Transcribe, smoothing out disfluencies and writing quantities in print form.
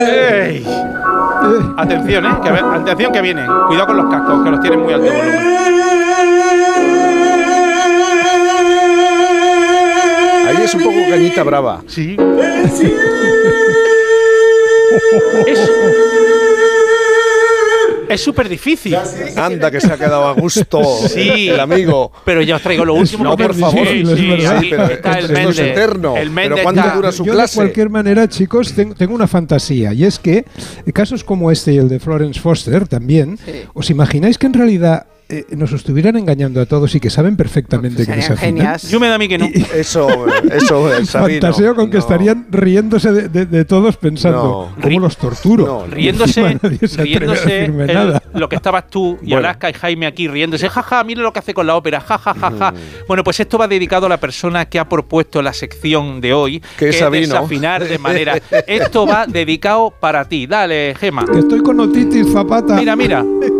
¡Ey! Atención, atención que vienen. Cuidado con los cascos, que los tienen muy alto volumen. Ahí es un poco Cañita Brava. Sí. Es súper difícil. Anda, que se ha quedado a gusto Sí, el amigo. Pero ya os traigo lo último. No, por favor. Sí, pero está el esto no es Méndez. eterno. El Méndez ¿Pero cuánto está- dura su Yo clase? de cualquier manera, chicos, tengo una fantasía, y es que casos como este y el de Florence Foster también, ¿os imagináis que en realidad nos estuvieran engañando a todos y que saben perfectamente que Serían desafinan? genias. Yo me da a mí que no. Eso, Sabino. Fantaseo con que No. estarían riéndose de todos pensando, No. ¿cómo los torturo? No. Riéndose, Encima nadie se atreve a decirme nada. lo que estabas tú y Bueno. Alaska y Jaime aquí riéndose, jaja, mira lo que hace con la ópera, jajajaja. Bueno, pues esto va dedicado a la persona que ha propuesto la sección de hoy, Que es Sabino. desafinar de manera. Esto va dedicado para ti. Dale, Gema. Que estoy con otitis, Zapata. Mira, mira.